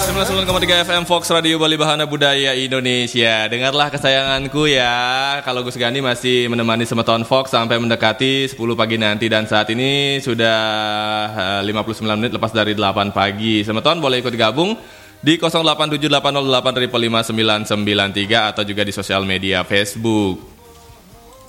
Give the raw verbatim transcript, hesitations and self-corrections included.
sembilan puluh sembilan koma tiga F M Fox Radio Bali Bahana Budaya Indonesia. Dengarlah kesayanganku ya. Kalau Gus Gandhi masih menemani Semeton Fox sampai mendekati sepuluh pagi nanti. Dan saat ini sudah lima puluh sembilan menit lepas dari delapan pagi. Semeton boleh ikut gabung di nol delapan tujuh delapan nol delapan lima sembilan sembilan tiga atau juga di sosial media Facebook.